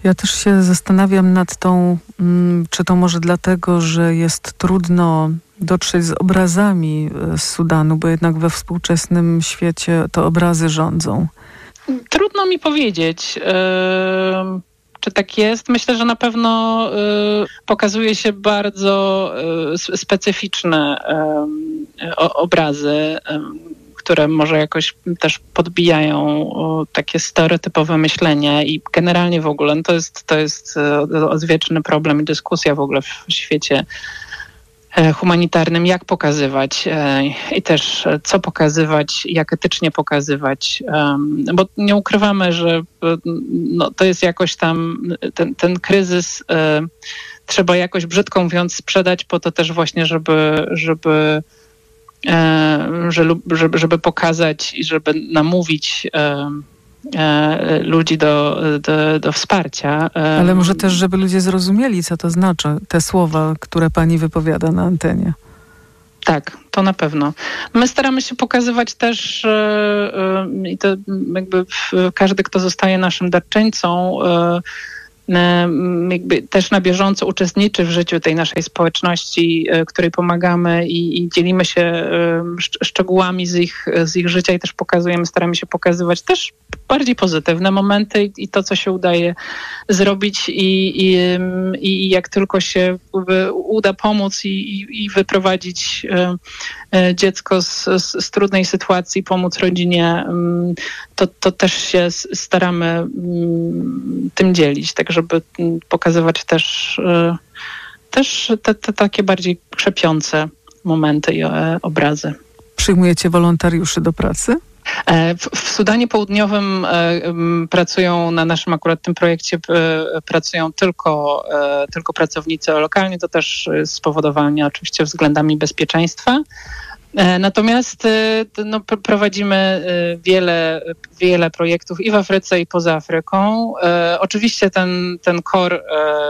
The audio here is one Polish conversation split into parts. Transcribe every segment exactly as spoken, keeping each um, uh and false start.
Ja też się zastanawiam nad tą, czy to może dlatego, że jest trudno dotrzeć z obrazami z Sudanu, bo jednak we współczesnym świecie to obrazy rządzą. Trudno mi powiedzieć, yy, czy tak jest. Myślę, że na pewno yy, pokazuje się bardzo yy, specyficzne yy, obrazy, yy, które może jakoś też podbijają takie stereotypowe myślenie i generalnie w ogóle no to jest, to jest odwieczny problem i dyskusja w ogóle w świecie humanitarnym, jak pokazywać i też co pokazywać, jak etycznie pokazywać, bo nie ukrywamy, że no, to jest jakoś tam, ten, ten kryzys trzeba jakoś, brzydko mówiąc, sprzedać po to też właśnie, żeby, żeby Żeby, żeby pokazać i żeby namówić e, e, ludzi do, do, do wsparcia. Ale może też, żeby ludzie zrozumieli, co to znaczy, te słowa, które pani wypowiada na antenie. Tak, to na pewno. My staramy się pokazywać też e, e, i to jakby każdy, kto zostaje naszym darczyńcą, e, jakby też na bieżąco uczestniczy w życiu tej naszej społeczności, której pomagamy i, i dzielimy się szczegółami z ich, z ich życia i też pokazujemy, staramy się pokazywać też bardziej pozytywne momenty i to, co się udaje zrobić i, i, i jak tylko się uda pomóc i, i, i wyprowadzić dziecko z, z, z trudnej sytuacji, pomóc rodzinie, to, to też się staramy tym dzielić, tak żeby pokazywać też, też te, te takie bardziej krzepiące momenty i obrazy. Przyjmujecie wolontariuszy do pracy? W, w Sudanie Południowym pracują na naszym akurat tym projekcie pracują tylko, tylko pracownicy lokalni, to też spowodowane oczywiście względami bezpieczeństwa. Natomiast no, prowadzimy wiele, wiele projektów i w Afryce, i poza Afryką. Oczywiście ten, ten core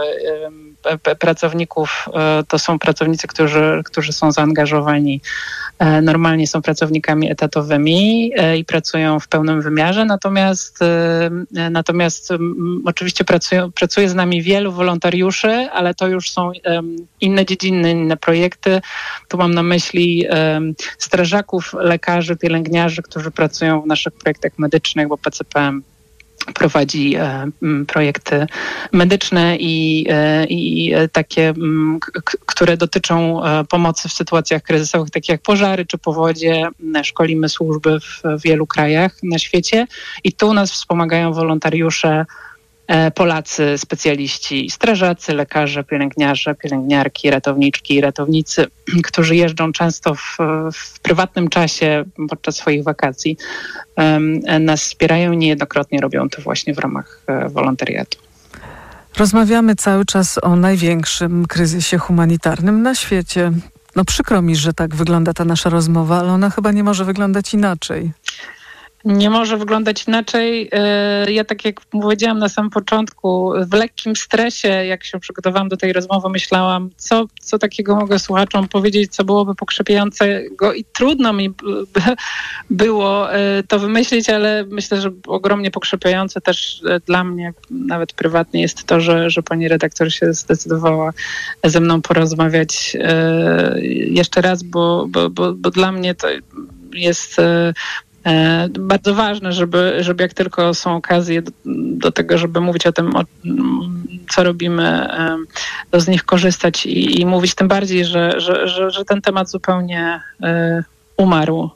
pracowników to są pracownicy, którzy, którzy są zaangażowani. Normalnie są pracownikami etatowymi i pracują w pełnym wymiarze, natomiast, natomiast oczywiście pracują, pracuje z nami wielu wolontariuszy, ale to już są inne dziedziny, inne projekty. Tu mam na myśli strażaków, lekarzy, pielęgniarzy, którzy pracują w naszych projektach medycznych, bo P C P M prowadzi e, projekty medyczne i, e, i takie, m, k- które dotyczą e, pomocy w sytuacjach kryzysowych, takich jak pożary czy powodzie. Szkolimy służby w, w wielu krajach na świecie i tu nas wspomagają wolontariusze e, Polacy, specjaliści, strażacy, lekarze, pielęgniarze, pielęgniarki, ratowniczki, ratownicy, którzy jeżdżą często w, w prywatnym czasie podczas swoich wakacji. Nas wspierają i niejednokrotnie robią to właśnie w ramach wolontariatu. Rozmawiamy cały czas o największym kryzysie humanitarnym na świecie. No przykro mi, że tak wygląda ta nasza rozmowa, ale ona chyba nie może wyglądać inaczej. Nie może wyglądać inaczej. Ja tak jak powiedziałam na samym początku, w lekkim stresie, jak się przygotowałam do tej rozmowy, myślałam, co, co takiego mogę słuchaczom powiedzieć, co byłoby pokrzepiającego i trudno mi było to wymyślić, ale myślę, że ogromnie pokrzepiające też dla mnie, nawet prywatnie jest to, że, że pani redaktor się zdecydowała ze mną porozmawiać jeszcze raz, bo, bo, bo, bo dla mnie to jest bardzo ważne, żeby, żeby jak tylko są okazje do, do tego, żeby mówić o tym, o, co robimy, to z nich korzystać i, i mówić, tym bardziej, że, że, że, że ten temat zupełnie umarł.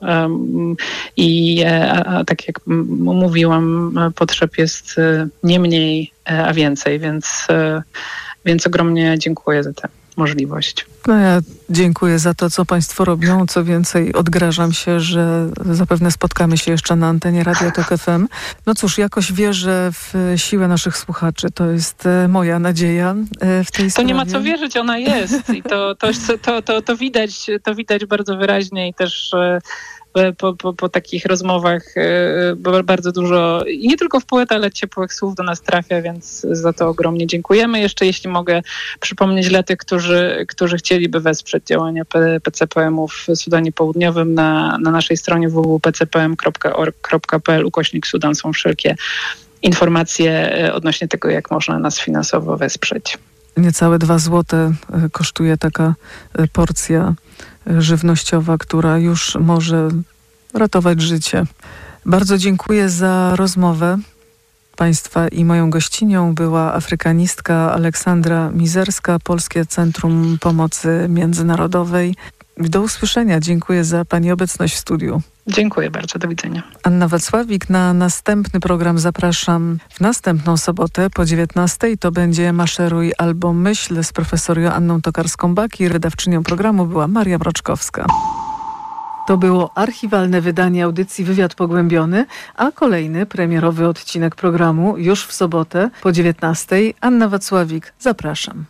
I a, a tak jak mówiłam, potrzeb jest nie mniej, a więcej, więc, więc ogromnie dziękuję za tę możliwość. No ja dziękuję za to, co państwo robią. Co więcej, odgrażam się, że zapewne spotkamy się jeszcze na antenie Radia Tok F M. No cóż, jakoś wierzę w siłę naszych słuchaczy. To jest moja nadzieja w tej to sprawie. Nie ma co wierzyć, ona jest. I to, to, to, to, to, widać, to widać bardzo wyraźnie i też Po, po, po takich rozmowach e, bardzo dużo, i nie tylko wpływ, ale ciepłych słów do nas trafia, więc za to ogromnie dziękujemy. Jeszcze jeśli mogę przypomnieć dla tych, którzy, którzy chcieliby wesprzeć działania P C P M-u w Sudanie Południowym, na, na naszej stronie w w w kropka p c p m kropka org kropka p l ukośnik Sudan są wszelkie informacje odnośnie tego, jak można nas finansowo wesprzeć. Niecałe dwa złote kosztuje taka porcja żywnościowa, która już może ratować życie. Bardzo dziękuję za rozmowę Państwa i moją gościnią była afrykanistka Aleksandra Mizerska, Polskie Centrum Pomocy Międzynarodowej. Do usłyszenia. Dziękuję za Pani obecność w studiu. Dziękuję bardzo. Do widzenia. Anna Wacławik. Na następny program zapraszam w następną sobotę po dziewiętnastej. To będzie Maszeruj albo Myśl z profesor Joanną Tokarską-Bakir. Wydawczynią programu była Maria Mroczkowska. To było archiwalne wydanie audycji Wywiad Pogłębiony, a kolejny premierowy odcinek programu już w sobotę po dziewiętnastej. Anna Wacławik. Zapraszam.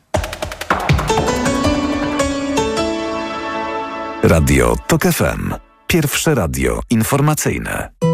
Radio TOK F M. Pierwsze radio informacyjne.